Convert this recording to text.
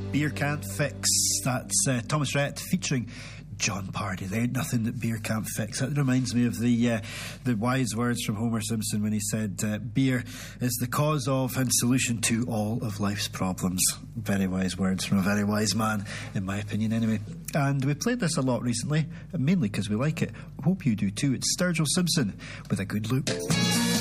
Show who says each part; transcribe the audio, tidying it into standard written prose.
Speaker 1: Beer Can't Fix. That's Thomas Rhett featuring John Pardy. There ain't nothing that beer can't fix. That reminds me of the wise words from Homer Simpson when he said, beer is the cause of and solution to all of life's problems. Very wise words from a very wise man, in my opinion anyway. And we played this a lot recently, mainly because we like it. Hope you do too. It's Sturgill Simpson with A Good Look.